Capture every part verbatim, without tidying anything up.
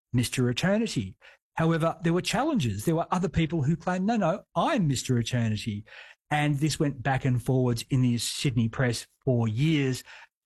Mister Eternity. However, there were challenges. There were other people who claimed, no, no, I'm Mister Eternity. And this went back and forwards in the Sydney press for years.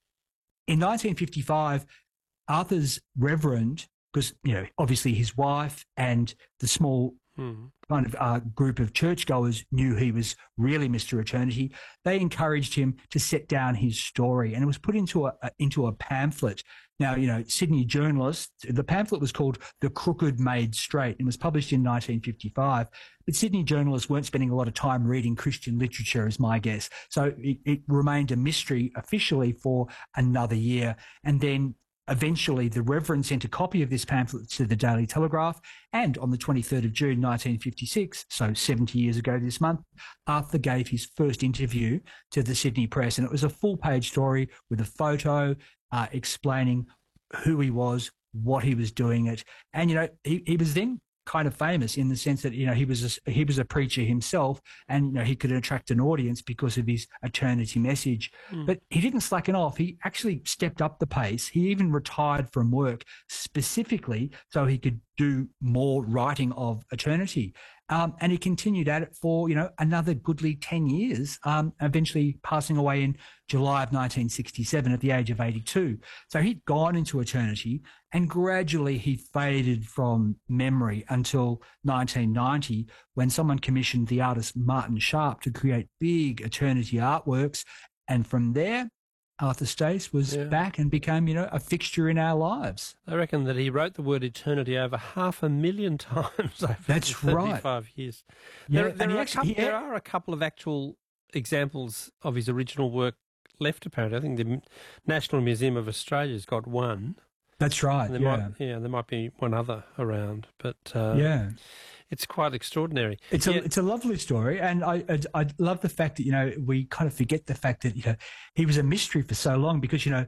In nineteen fifty-five, Arthur's reverend, because, you know, obviously his wife and the small hmm. kind of uh, group of churchgoers knew he was really Mister Eternity. They encouraged him to set down his story, and it was put into a, a into a pamphlet. Now, you know, Sydney journalists, the pamphlet was called The Crooked Made Straight and was published in nineteen fifty-five. But Sydney journalists weren't spending a lot of time reading Christian literature, is my guess. So it, it remained a mystery officially for another year. And then eventually the Reverend sent a copy of this pamphlet to the Daily Telegraph, and on the twenty-third of June nineteen fifty-six, so seventy years ago this month, Arthur gave his first interview to the Sydney Press, and it was a full-page story with a photo uh, explaining who he was, what he was doing it, and, you know, he, he was then kind of famous in the sense that, you know, he was a, he was a preacher himself, and, you know, he could attract an audience because of his eternity message. Mm. But he didn't slacken off. He actually stepped up the pace. He even retired from work specifically so he could do more writing of eternity. Um, and he continued at it for, you know, another goodly ten years, um, eventually passing away in July of nineteen sixty-seven at the age of eighty-two. So he'd gone into eternity, and gradually he faded from memory until nineteen ninety, when someone commissioned the artist Martin Sharp to create big eternity artworks. And from there, Arthur Stace was yeah. back and became, you know, a fixture in our lives. I reckon that he wrote the word eternity over half a million times over That's thirty-five right. years. Yeah, there, there, and are he a actually, couple, he, there are a couple of actual examples of his original work left, apparently. I think the National Museum of Australia's got one. That's right, there yeah. Might, yeah, there might be one other around, but uh, yeah. it's quite extraordinary. It's yeah. a it's a lovely story, and I, I I love the fact that, you know, we kind of forget the fact that, you know, he was a mystery for so long, because, you know,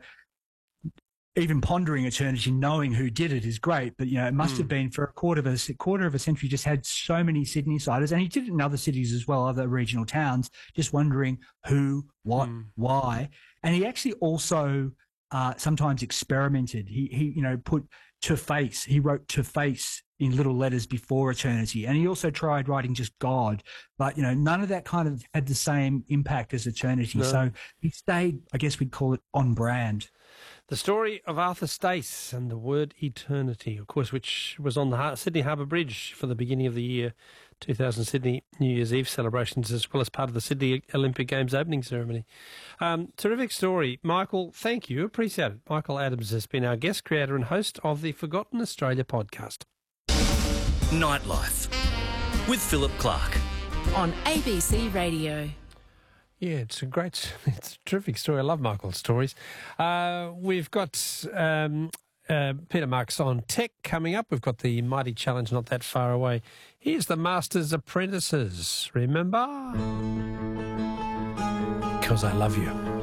even pondering eternity, knowing who did it is great, but, you know, it must mm. have been for a quarter of a quarter of a century, just had so many Sydney-siders, and he did it in other cities as well, other regional towns, just wondering who, what, mm. why, and he actually also uh, sometimes experimented. He he you know put to face. He wrote to face in little letters before eternity, and he also tried writing just God, but, you know, none of that kind of had the same impact as eternity. No. So he stayed, I guess we'd call it, on brand. The story of Arthur Stace and the word eternity, of course, which was on the Har- Sydney Harbour Bridge for the beginning of the year two thousand Sydney New Year's Eve celebrations, as well as part of the Sydney Olympic Games opening ceremony. Um, terrific story. Michael, thank you. Appreciate it. Michael Adams has been our guest, creator and host of the Forgotten Australia podcast. Nightlife with Philip Clark on A B C Radio. Yeah, it's a great, it's a terrific story. I love Michael's stories. Uh, we've got um, uh, Peter Marks on tech coming up. We've got the Mighty Challenge not that far away. Here's the Masters Apprentices. Remember? Because I love you.